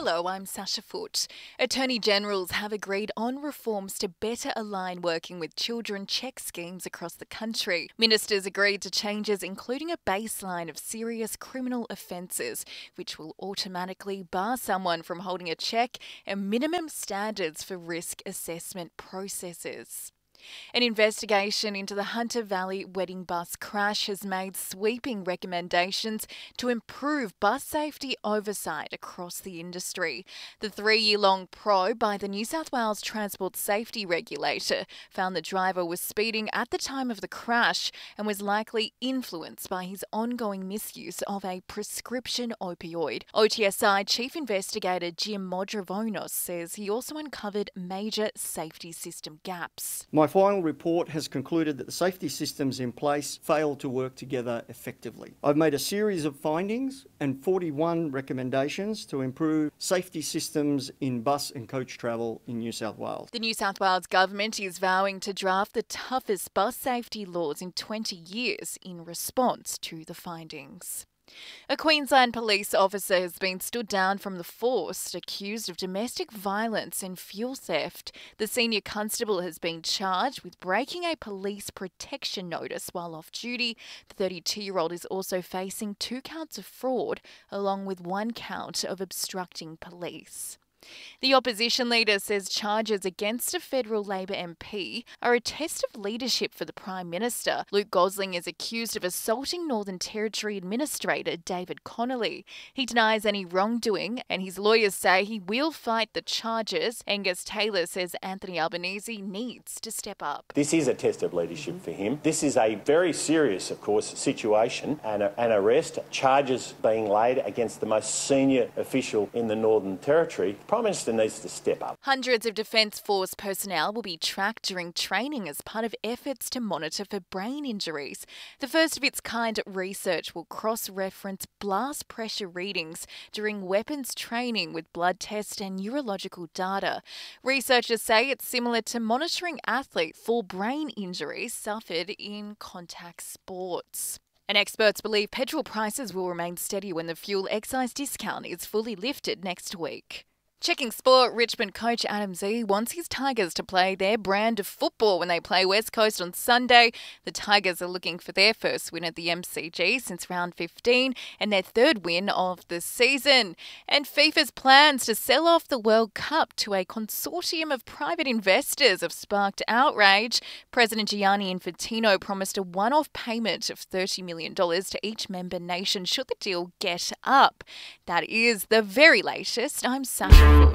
Hello, I'm Sasha Foote. Attorney Generals have agreed on reforms to better align working with children check schemes across the country. Ministers agreed to changes including a baseline of serious criminal offences, which will automatically bar someone from holding a check, and minimum standards for risk assessment processes. An investigation into the Hunter Valley wedding bus crash has made sweeping recommendations to improve bus safety oversight across the industry. The 3-year-long probe by the New South Wales Transport Safety Regulator found the driver was speeding at the time of the crash and was likely influenced by his ongoing misuse of a prescription opioid. OTSI Chief Investigator Jim Modravonos says he also uncovered major safety system gaps. My final report has concluded that the safety systems in place failed to work together effectively. I've made a series of findings and 41 recommendations to improve safety systems in bus and coach travel in New South Wales. The New South Wales government is vowing to draft the toughest bus safety laws in 20 years in response to the findings. A Queensland police officer has been stood down from the force, accused of domestic violence and fuel theft. The senior constable has been charged with breaking a police protection notice while off duty. The 32-year-old is also facing 2 counts of fraud, along with 1 count of obstructing police. The opposition leader says charges against a federal Labor MP are a test of leadership for the Prime Minister. Luke Gosling is accused of assaulting Northern Territory Administrator David Connolly. He denies any wrongdoing, and his lawyers say he will fight the charges. Angus Taylor says Anthony Albanese needs to step up. This is a test of leadership for him. This is a very serious, of course, situation, and an arrest, charges being laid against the most senior official in the Northern Territory. Prime Minister needs to step up. Hundreds of Defence Force personnel will be tracked during training as part of efforts to monitor for brain injuries. The first of its kind research will cross-reference blast pressure readings during weapons training with blood tests and neurological data. Researchers say it's similar to monitoring athletes for brain injuries suffered in contact sports. And experts believe petrol prices will remain steady when the fuel excise discount is fully lifted next week. Checking sport, Richmond coach Adam Z wants his Tigers to play their brand of football when they play West Coast on Sunday. The Tigers are looking for their first win at the MCG since round 15 and their 3rd win of the season. And FIFA's plans to sell off the World Cup to a consortium of private investors have sparked outrage. President Gianni Infantino promised a one-off payment of $30 million to each member nation should the deal get up. That is the very latest. I'm Sasha Foote.